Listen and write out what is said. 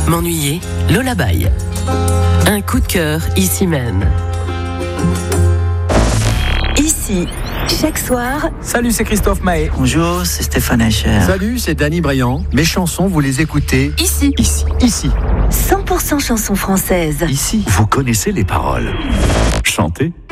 M'ennuyer, Lola Baye. Un coup de cœur, ici même. Ici, chaque soir. Salut, c'est Christophe Mahé. Bonjour, c'est Stéphane Echer. Salut, c'est Danny Briand. Mes chansons, vous les écoutez Ici. Ici. 100% chansons françaises. Ici. Vous connaissez les paroles. Chantez.